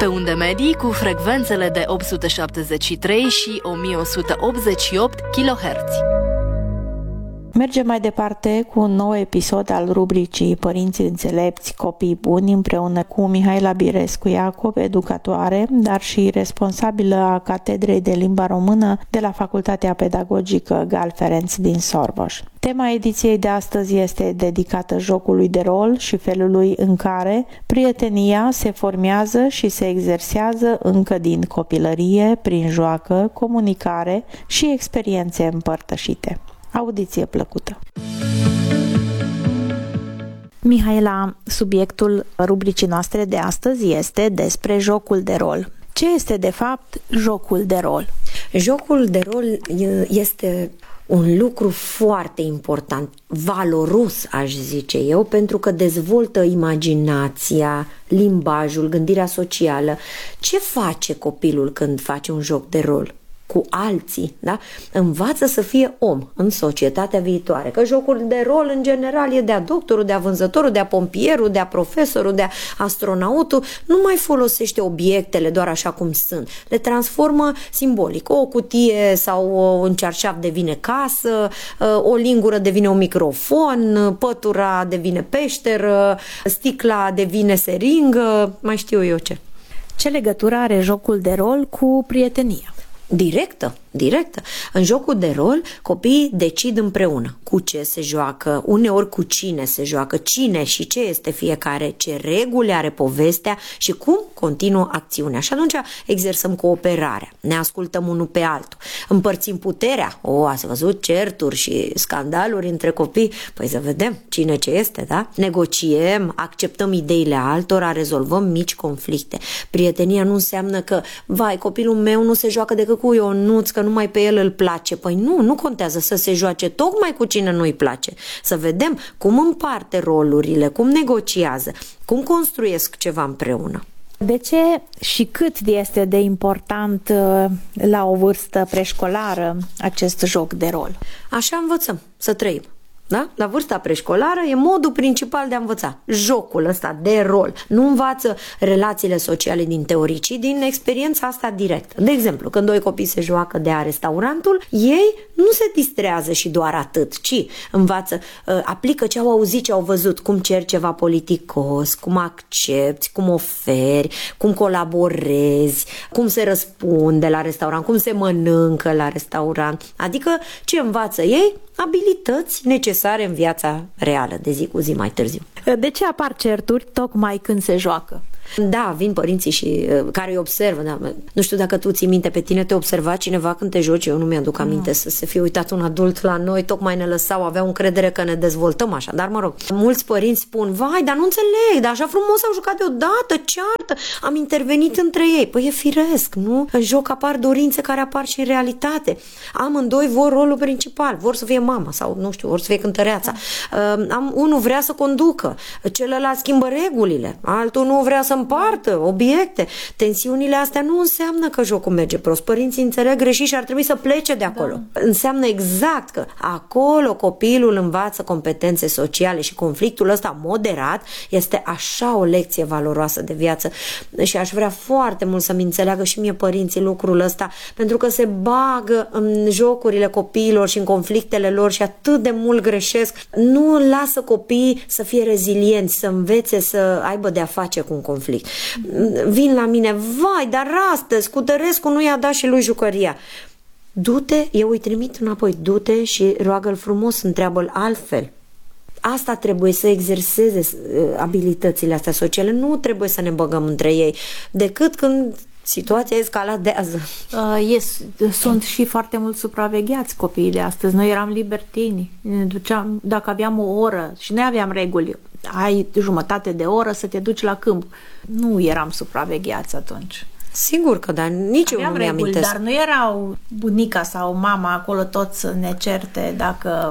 Pe unde medii cu frecvențele de 873 și 1188 kHz. Mergem mai departe cu un nou episod al rubricii Părinți înțelepți, copii buni, împreună cu Mihaela Birescu Iacob, educatoare, dar și responsabilă a Catedrei de Limba Română de la Facultatea Pedagogică Gal Ferenc din Sorboș. Tema ediției de astăzi este dedicată jocului de rol și felului în care prietenia se formează și se exersează încă din copilărie, prin joacă, comunicare și experiențe împărtășite. Audiție plăcută! Mihaela, subiectul rubricii noastre de astăzi este despre jocul de rol. Ce este, de fapt, jocul de rol? Jocul de rol este un lucru foarte important, valoros, aș zice eu, pentru că dezvoltă imaginația, limbajul, gândirea socială. Ce face copilul când face un joc de rol? Cu alții, da? Învață să fie om în societatea viitoare. Că jocul de rol, în general, e de-a doctorul, de-a vânzătorul, de-a pompierul, de-a profesorul, de-a astronautul. Nu mai folosește obiectele doar așa cum sunt. Le transformă simbolic. O cutie sau un cearșaf devine casă, o lingură devine un microfon, pătura devine peșteră, sticla devine seringă, mai știu eu ce. Ce legătură are jocul de rol cu prietenia? Directă. În jocul de rol, copiii decid împreună cu ce se joacă, uneori cu cine se joacă, cine și ce este fiecare, ce reguli are povestea și cum continuă acțiunea. Și atunci exersăm cooperarea, ne ascultăm unul pe altul, împărțim puterea. Ați văzut certuri și scandaluri între copii? Păi să vedem cine ce este, da? Negociem, acceptăm ideile altora, rezolvăm mici conflicte. Prietenia nu înseamnă că, vai, copilul meu nu se joacă decât cu Ionuț, că numai pe el îl place. Păi nu contează să se joace tocmai cu cine nu-i place. Să vedem cum împarte rolurile, cum negociază, cum construiesc ceva împreună. De ce și cât este de important la o vârstă preșcolară acest joc de rol? Așa învățăm să trăim. Da? La vârsta preșcolară e modul principal de a învăța. Jocul ăsta de rol. Nu învață relațiile sociale din teorii, ci din experiența asta directă. De exemplu, când doi copii se joacă de a restaurantul, ei nu se distrează și doar atât, ci învață, aplică ce au auzit, ce au văzut, cum ceri ceva politicos, cum accepti, cum oferi, cum colaborezi, cum se răspunde la restaurant, cum se mănâncă la restaurant. Adică ce învață ei? Abilități necesare în viața reală, de zi cu zi mai târziu. De ce apar certuri tocmai când se joacă? Da, vin părinții și care îi observă. Da, nu știu dacă tu ții minte, pe tine te observa cineva când te joci? Eu nu mi-aduc aminte să se fie uitat un adult la noi, tocmai ne lăsau, aveau încredere că ne dezvoltăm așa. Dar mă rog, mulți părinți spun, vai, dar nu înțeleg, dar așa frumos au jucat deodată, ceartă, am intervenit între ei. Păi e firesc, nu? În joc apar dorințe care apar și în realitate. Amândoi vor rolul principal, vor să fie mama sau, nu știu, vor să fie cântăreața. Unul vrea să conducă, celălalt schimbă regulile, altul nu vrea să împartă obiecte. Tensiunile astea nu înseamnă că jocul merge prost. Părinții înțeleg greșit și ar trebui să plece de acolo. Da. Înseamnă exact că acolo copilul învață competențe sociale și conflictul ăsta moderat este așa o lecție valoroasă de viață și aș vrea foarte mult să-mi înțeleagă și mie părinții lucrul ăsta, pentru că se bagă în jocurile copiilor și în conflictele lor și atât de mult greșesc. Nu lasă copiii să fie rezilienți, să învețe să aibă de-a face cu un conflict. Vin la mine, vai, dar astăzi cu Tărescu nu i-a dat și lui jucăria. Du-te, eu îi trimit înapoi, du-te și roagă-l frumos, întreabă-l altfel. Asta trebuie să exerseze abilitățile astea sociale, nu trebuie să ne băgăm între ei, decât când situația escaladează. Sunt și foarte mult supravegheați copiii de astăzi. Noi eram libertini, ne duceam, dacă aveam o oră și noi aveam reguli, ai jumătate de oră să te duci la câmp. Nu eram supravegheați atunci. Sigur că da, nici eu nu mi-amintesc. Dar nu erau bunica sau mama acolo tot să ne certe dacă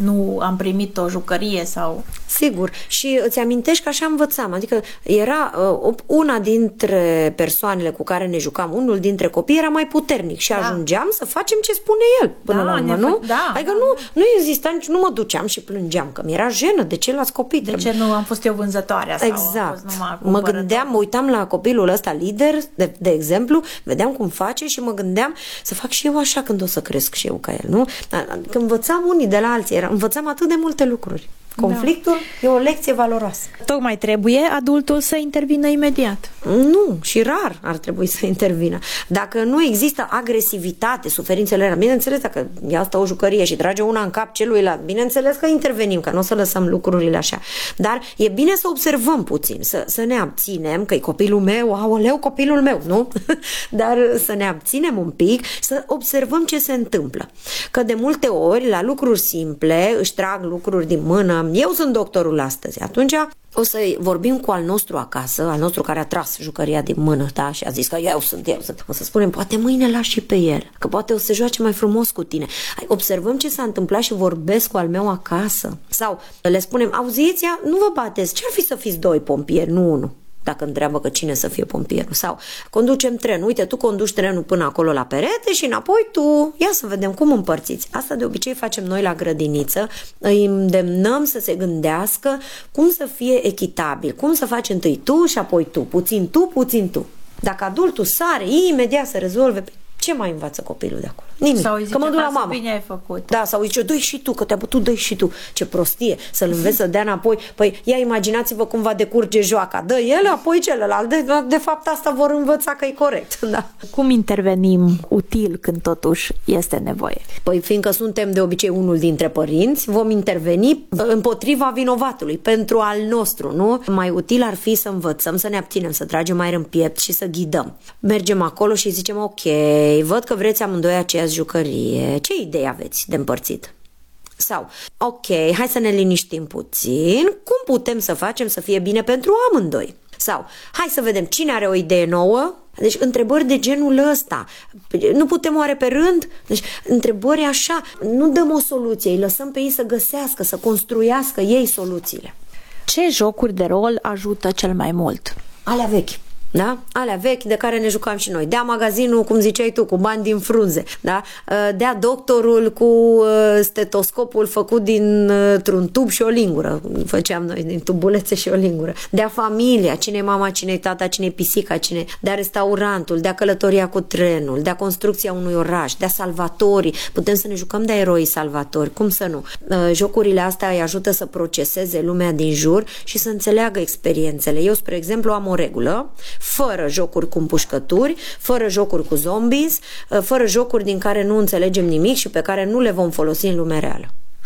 nu am primit o jucărie sau... Sigur. Și îți amintești că așa învățam. Adică era una dintre persoanele cu care ne jucam, unul dintre copii era mai puternic și ajungeam să facem ce spune el până la urmă, nu? Adică nu exista nici, nu mă duceam și plângeam, că mi-era jenă de ceilalți copii. De ce nu am fost eu vânzătoarea? Sau exact. Mă gândeam, mă uitam la copilul ăsta lider, de exemplu, vedeam cum face și mă gândeam să fac și eu așa când o să cresc și eu ca el, nu? Când învățam unii de la alții, învățam atât de multe lucruri. Conflictul e o lecție valoroasă. Tocmai trebuie adultul să intervină imediat. Nu, și rar ar trebui să intervină. Dacă nu există agresivitate, suferințele alea, bineînțeles, dacă e asta o jucărie și trage una în cap celuilalt, bineînțeles că intervenim, că nu o să lăsăm lucrurile așa. Dar e bine să observăm puțin, să ne abținem, că e copilul meu, aoleu, copilul meu, nu? Dar să ne abținem un pic, să observăm ce se întâmplă. Că de multe ori, la lucruri simple, își trag lucruri din mână. Eu sunt doctorul astăzi. Atunci o să vorbim cu al nostru acasă, al nostru care a tras jucăria din mână, da? Și a zis că eu sunt. O să spunem, poate mâine lași și pe el, că poate o să se joace mai frumos cu tine. Observăm ce s-a întâmplat și vorbesc cu al meu acasă. Sau le spunem, auziți, nu vă bateți, ce-ar fi să fiți doi pompieri, nu unul? Dacă întreabă că cine să fie pompierul. Sau conducem trenul, uite, tu conduci trenul până acolo la perete și înapoi tu, ia să vedem cum împărțiți. Asta de obicei facem noi la grădiniță, îi îndemnăm să se gândească cum să fie echitabil, cum să faci întâi tu și apoi tu, puțin tu, puțin tu. Dacă adultul sare imediat să rezolve, ce mai învață copilul de acolo? Nimic. Sau îi zice, că mă duc la mama. Bine ai făcut. Da, sau zice, dă-i și tu, că te-a bătut, dă-i și tu. Ce prostie, să-l înveți să dea înapoi. Păi, ia imaginați-vă cum va decurge joaca. Dă el, apoi celălalt. De fapt, asta vor învăța că e corect. Da. Cum intervenim util când totuși este nevoie? Păi, fiindcă suntem de obicei unul dintre părinți, vom interveni împotriva vinovatului, pentru al nostru, nu? Mai util ar fi să învățăm, să ne abținem, să tragem aer în piept și să ghidăm. Mergem acolo și zicem, ok, văd că vreți amândoi aceeași jucărie. Ce idee aveți de împărțit? Sau, ok, hai să ne liniștim puțin. Cum putem să facem să fie bine pentru amândoi? Sau, hai să vedem cine are o idee nouă. Deci, întrebări de genul ăsta. Nu putem oare pe rând? Deci, întrebări așa. Nu dăm o soluție, îi lăsăm pe ei să găsească, să construiască ei soluțiile. Ce jocuri de rol ajută cel mai mult? Alea vechi. Da? Alea vechi de care ne jucam și noi. Dea magazinul, cum ziceai tu, cu bani din frunze. Da? Dea doctorul cu stetoscopul făcut dintr-un tub și o lingură. Făceam noi din tubulețe și o lingură. Dea familia, cine-i mama, cine-i tata, cine-i pisica, dea restaurantul, dea călătoria cu trenul, dea construcția unui oraș, dea salvatorii. Putem să ne jucăm de eroi salvatori, cum să nu? Jocurile astea îi ajută să proceseze lumea din jur și să înțeleagă experiențele. Eu, spre exemplu, am o regulă: fără jocuri cu împușcături, fără jocuri cu zombies, fără jocuri din care nu înțelegem nimic și pe care nu le vom folosi în lumea reală.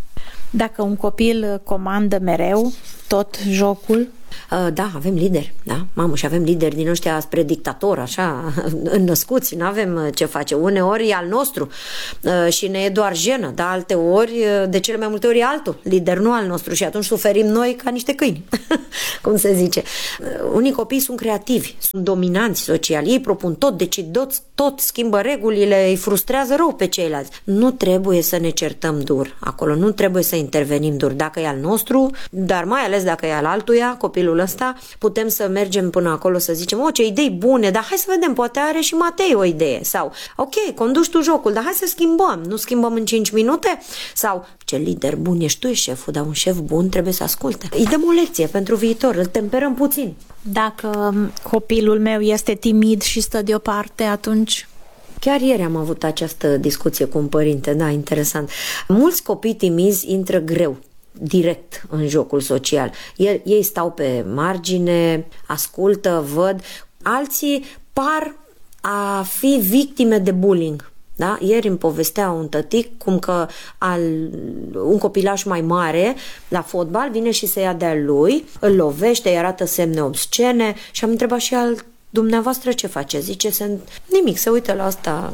Dacă un copil comandă mereu tot jocul? Da, avem lideri, da? Mamă, și avem lideri din ăștia spre dictator, așa, înnăscuți, nu avem ce face. Uneori e al nostru și ne e doar jenă, dar alte ori, de cele mai multe ori e altul, lider nu al nostru, și atunci suferim noi ca niște câini, cum se zice. Unii copii sunt creativi, sunt dominanți social, ei propun tot, decid tot, schimbă regulile, îi frustrează rău pe ceilalți. Nu trebuie să ne certăm dur acolo, nu trebuie să intervenim dur. Dacă e al nostru, dar mai ales dacă e al altuia, copilul ăsta, putem să mergem până acolo să zicem, ce idei bune, dar hai să vedem, poate are și Matei o idee. Sau, ok, conduci tu jocul, dar hai să schimbăm, nu schimbăm în 5 minute? Sau, ce lider bun ești tu, ești șeful, dar un șef bun trebuie să asculte. Îi dăm o lecție pentru viitor, îl temperăm puțin. Dacă copilul meu este timid și stă deoparte, atunci... Chiar ieri am avut această discuție cu un părinte, da, interesant. Mulți copii timizi intră greu direct în jocul social. Ei stau pe margine, ascultă, văd. Alții par a fi victime de bullying. Da? Ieri îmi povestea un tătic cum că un copilaș mai mare la fotbal vine și se ia de-a lui, îl lovește, îi arată semne obscene și am întrebat și al dumneavoastră ce face? Zice, nimic, se uită la asta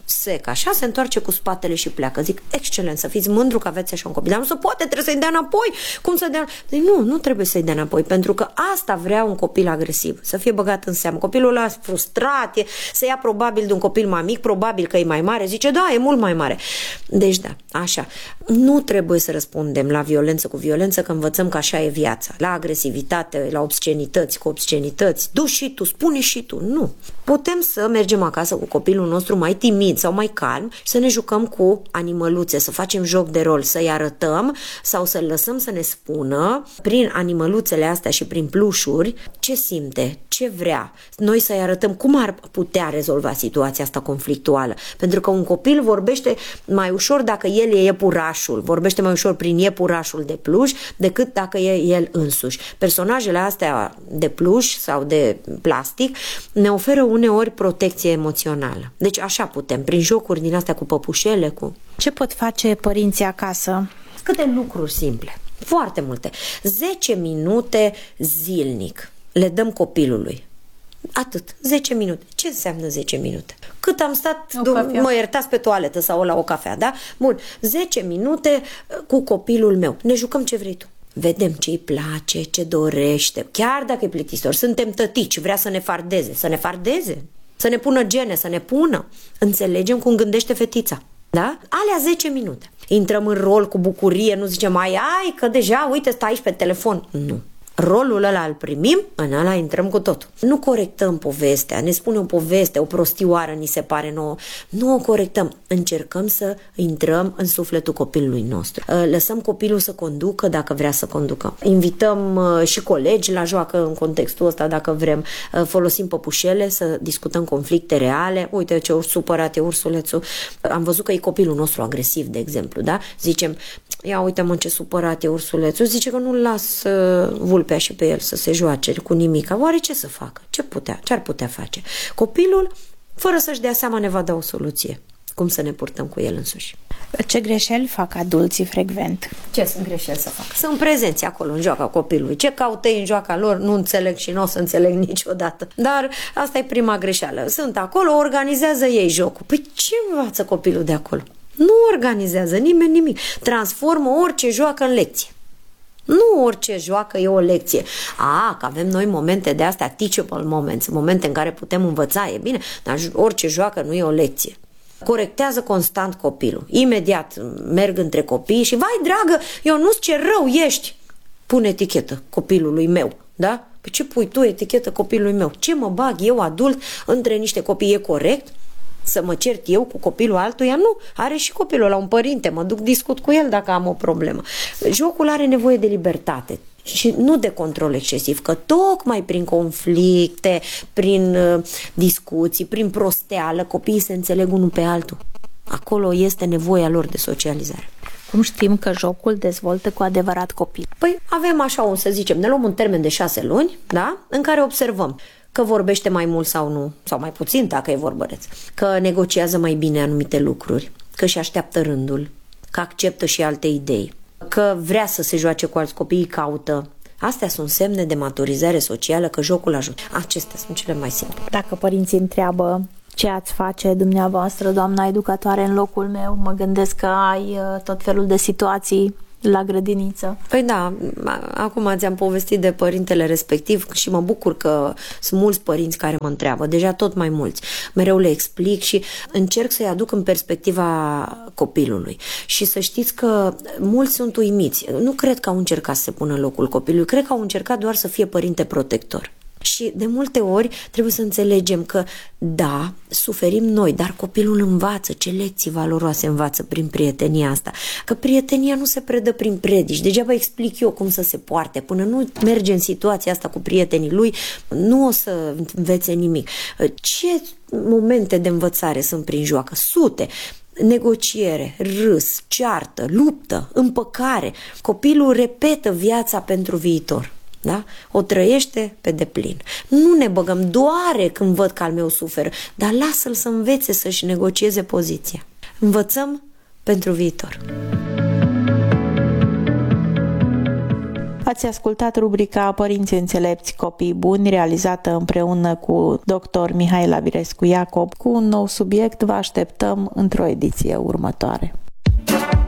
sec, așa, se întoarce cu spatele și pleacă. Zic, excelent, să fiți mândru că aveți așa un copil. Dar nu se poate, trebuie să-i dea înapoi. Cum să dea? Deci nu trebuie să-i dea înapoi, pentru că asta vrea un copil agresiv, să fie băgat în seamă. Copilul ăla frustrat, se ia probabil de un copil mai mic, probabil că e mai mare, zice, da, e mult mai mare. Deci da, așa. Nu trebuie să răspundem la violență cu violență, că învățăm că așa e viața. La agresivitate, la obscenități cu obscenități. Du și tu, spune și tu. Nu. Putem să mergem acasă cu copilul nostru mai timid sau mai calm și să ne jucăm cu animăluțe, să facem joc de rol, să-i arătăm sau să-l lăsăm să ne spună prin animăluțele astea și prin plușuri ce simte, ce vrea. Noi să-i arătăm cum ar putea rezolva situația asta conflictuală. Pentru că un copil vorbește mai ușor dacă el e iepurașul, vorbește mai ușor prin iepurașul de pluș decât dacă e el însuși. Personajele astea de pluș sau de plastic ne oferă uneori protecție emoțională. Deci așa putem, prin jocuri din astea cu păpușele, cu... Ce pot face părinții acasă? Câte lucruri simple, foarte multe. 10 minute zilnic le dăm copilului. Atât, 10 minute. Ce înseamnă 10 minute? Cât am stat, mă iertați, pe toaletă sau la o cafea, da? Bun, 10 minute cu copilul meu. Ne jucăm ce vrei tu. Vedem ce îi place, ce dorește. Chiar dacă e plictisitor, suntem tătici, vrea să ne fardeze. Să ne fardeze, să ne pună gene, să ne pună. Înțelegem cum gândește fetița. Da? Alea 10 minute. Intrăm în rol cu bucurie, nu zicem, ai, că deja, uite, stai aici pe telefon. Nu. Rolul ăla îl primim, în ăla intrăm cu totul. Nu corectăm povestea, ne spune o poveste, o prostioară ni se pare nouă. Nu o corectăm, încercăm să intrăm în sufletul copilului nostru. Lăsăm copilul să conducă dacă vrea să conducă. Invităm și colegi la joacă în contextul ăsta dacă vrem. Folosim păpușele să discutăm conflicte reale. Uite ce supărat e ursulețul. Am văzut că e copilul nostru agresiv, de exemplu, da? Zicem, ia uite-mă ce supărat e ursulețul. Zice că nu-l las vulpea și pe el să se joace cu nimica. Oare ce să facă? Ce ar putea face? Copilul, fără să-și dea seama, ne va da o soluție. Cum să ne purtăm cu el însuși. Ce greșeli fac adulții frecvent? Ce sunt greșeli să fac? Sunt prezenți acolo în joaca copilului. Ce caută ei în joaca lor nu înțeleg și nu o să înțeleg niciodată. Dar asta e prima greșeală. Sunt acolo, organizează ei jocul. Păi ce învață copilul de acolo? Nu organizează nimeni nimic. Transformă orice joacă în lecție. Nu orice joacă e o lecție. Că avem noi momente de astea, teachable moments, momente în care putem învăța, e bine, dar orice joacă nu e o lecție. Corectează constant copilul. Imediat merg între copii și, vai dragă, eu nu-ți ce rău ești. Pune etichetă copilului meu, da? Păi ce pui tu etichetă copilului meu? Ce mă bag eu, adult, între niște copii? E corect? Să mă cert eu cu copilul altuia? Nu, are și copilul la un părinte, mă duc, discut cu el dacă am o problemă. Jocul are nevoie de libertate și nu de control excesiv, că tocmai prin conflicte, prin discuții, prin prosteală, copiii se înțeleg unul pe altul. Acolo este nevoia lor de socializare. Cum știm că jocul dezvoltă cu adevărat copii? Păi avem așa, să zicem, ne luăm un termen de 6 luni, da? În care observăm că vorbește mai mult sau nu, sau mai puțin dacă e vorbăreț, că negociază mai bine anumite lucruri, că își așteaptă rândul, că acceptă și alte idei, că vrea să se joace cu alți copii, caută. Astea sunt semne de maturizare socială, că jocul ajută. Acestea sunt cele mai simple. Dacă părinții întreabă ce ați face dumneavoastră, doamna educatoare, în locul meu, mă gândesc că ai tot felul de situații la grădiniță. Păi da, acum ți-am povestit de părintele respectiv și mă bucur că sunt mulți părinți care mă întreabă, deja tot mai mulți. Mereu le explic și încerc să-i aduc în perspectiva copilului. Și să știți că mulți sunt uimiți. Nu cred că au încercat să se pună în locul copilului, cred că au încercat doar să fie părinte protector. Și de multe ori trebuie să înțelegem că, da, suferim noi, dar copilul învață, ce lecții valoroase învață prin prietenia asta. Că prietenia nu se predă prin predici, degeaba explic eu cum să se poarte. Până nu merge în situația asta cu prietenii lui, nu o să învețe nimic. Ce momente de învățare sunt prin joacă? Sute. Negociere, râs, ceartă, luptă, împăcare. Copilul repetă viața pentru viitor. Da? O trăiește pe deplin. Nu ne băgăm, doare când văd că al meu suferă, dar lasă-l să învețe să-și negocieze poziția. Învățăm pentru viitor. Ați ascultat rubrica Părinți înțelepți, copii buni, realizată împreună cu dr. Mihaela Virescu Iacob. Cu un nou subiect vă așteptăm într-o ediție următoare.